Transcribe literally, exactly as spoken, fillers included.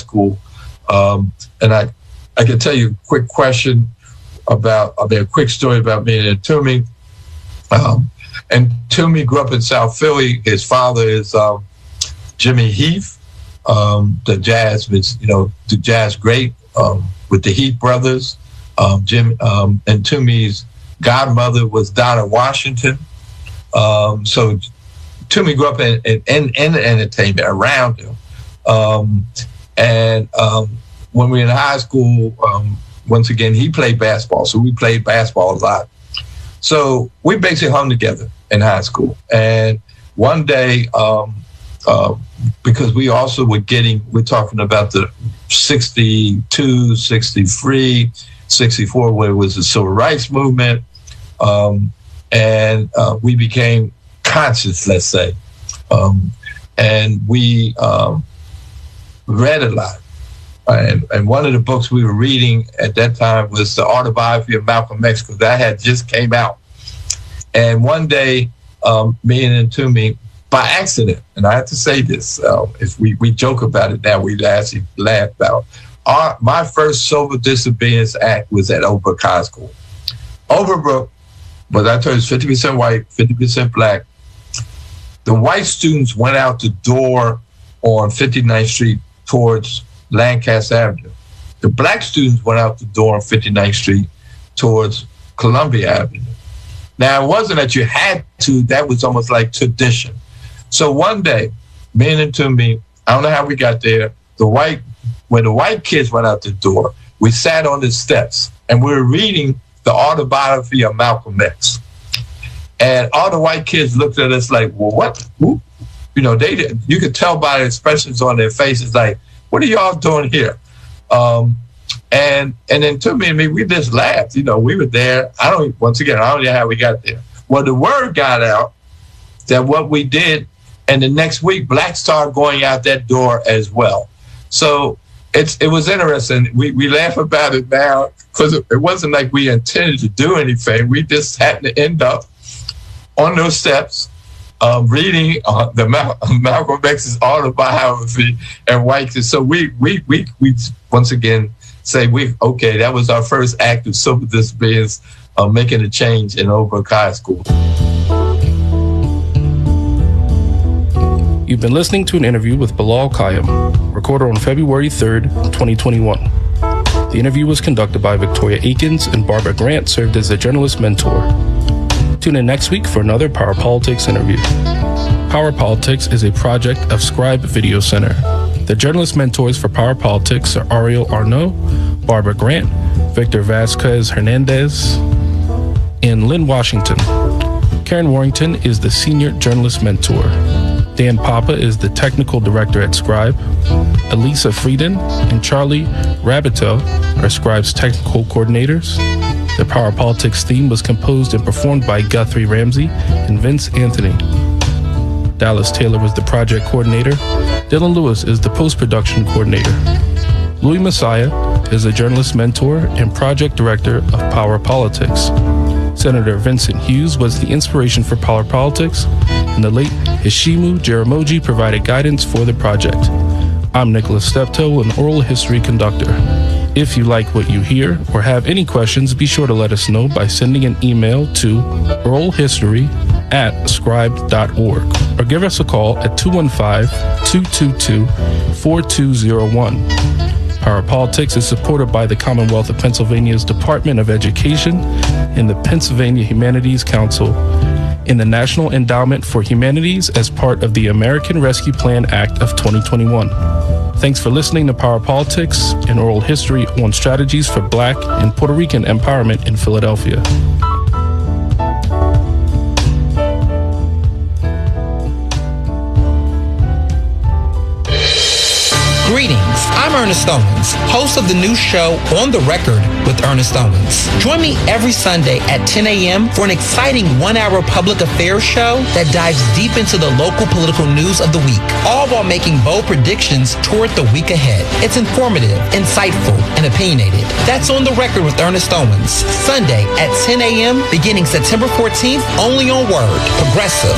school. Um, and I, I can tell you a quick question about, I mean, a quick story about me and Toomey. Um, and Toomey grew up in South Philly. His father is um, Jimmy Heath, um, the jazz, you know, the jazz great um, with the Heath brothers. Um, Jim um, and Toomey's godmother was Donna Washington. Um, so Toomey grew up in, in, in, in entertainment around him. Um, and um, when we were in high school, um, once again, he played basketball. So we played basketball a lot. So we basically hung together in high school. And one day, um, uh, because we also were getting, we're talking about the sixty-two, sixty-three, sixty-four, where it was the civil rights movement. Um, and uh, we became conscious, let's say. Um, and we um, read a lot. And, and one of the books we were reading at that time was the autobiography of Malcolm X, because that had just came out. And one day, um, me and Toomey, by accident, and I have to say this, uh, if we, we joke about it now, we actually laugh about it. Our, my first civil disobedience act was at Overbrook High School. Overbrook, but I told you, it's fifty percent white, fifty percent black. The white students went out the door on fifty-ninth Street towards Lancaster Avenue. The black students went out the door on fifty-ninth Street towards Columbia Avenue. Now, it wasn't that you had to, that was almost like tradition. So one day, me and Toomey, I don't know how we got there, the white, when the white kids went out the door, we sat on the steps and we were reading the autobiography of Malcolm X. And all the white kids looked at us like, well, what? Who? You know, they didn't, you could tell by the expressions on their faces, like, what are y'all doing here? Um, and and then Toomey and me, we just laughed. You know, we were there. I don't, once again, I don't know how we got there. Well, the word got out that what we did, and the next week, blacks started going out that door as well. So it's it was interesting. We, we laugh about it now because it, it wasn't like we intended to do anything. We just happened to end up on those steps, Um, reading uh, the Mal- Malcolm X's autobiography and white. So we, we, we, we once again say we okay. That was our first act of civil disobedience, uh, making a change in Overbrook High School. You've been listening to an interview with Bilal Qayyum, recorded on February third, twenty twenty-one. The interview was conducted by Victoria Akins, and Barbara Grant served as a journalist mentor. Tune in next week for another Power Politics interview. Power Politics is a project of Scribe Video Center. The journalist mentors for Power Politics are Ariel Arnaud, Barbara Grant, Victor Vasquez Hernandez, and Lynn Washington. Karen Warrington is the senior journalist mentor. Dan Papa is the technical director at Scribe. Elisa Frieden and Charlie Rabitel are Scribe's technical coordinators. The Power Politics theme was composed and performed by Guthrie Ramsey and Vince Anthony. Dallas Taylor was the project coordinator. Dylan Lewis is the post-production coordinator. Louis Messiah is a journalist mentor and project director of Power Politics. Senator Vincent Hughes was the inspiration for Power Politics, and the late Hishimu Jaramogi provided guidance for the project. I'm Nicholas Steptoe, an oral history conductor. If you like what you hear or have any questions, be sure to let us know by sending an email to oralhistory at scribe dot org or give us a call at two one five, two two two, four two zero one. Power Politics is supported by the Commonwealth of Pennsylvania's Department of Education and the Pennsylvania Humanities Council and the National Endowment for Humanities as part of the American Rescue Plan Act of twenty twenty-one. Thanks for listening to Power Politics, an oral history on strategies for Black and Puerto Rican empowerment in Philadelphia. Greetings, I'm Ernest Owens, host of the new show On the Record with Ernest Owens. Join me every Sunday at ten a.m. for an exciting one-hour public affairs show that dives deep into the local political news of the week, all while making bold predictions toward the week ahead. It's informative, insightful, and opinionated. That's On the Record with Ernest Owens, Sunday at ten a.m. beginning September fourteenth, only on Word, Progressive,